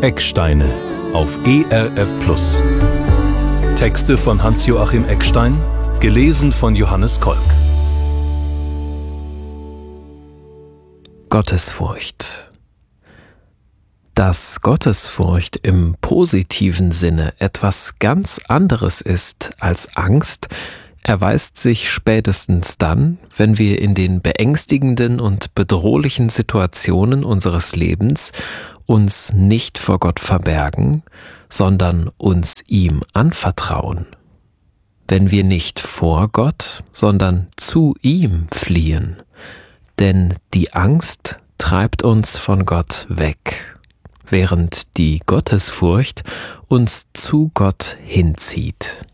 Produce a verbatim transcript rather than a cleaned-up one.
Ecksteine auf E R F Plus. Texte von Hans-Joachim Eckstein, gelesen von Johannes Kolk. Gottesfurcht. Dass Gottesfurcht im positiven Sinne etwas ganz anderes ist als Angst, erweist sich spätestens dann, wenn wir in den beängstigenden und bedrohlichen Situationen unseres Lebens uns nicht vor Gott verbergen, sondern uns ihm anvertrauen. Wenn wir nicht vor Gott, sondern zu ihm fliehen. Denn die Angst treibt uns von Gott weg, während die Gottesfurcht uns zu Gott hinzieht.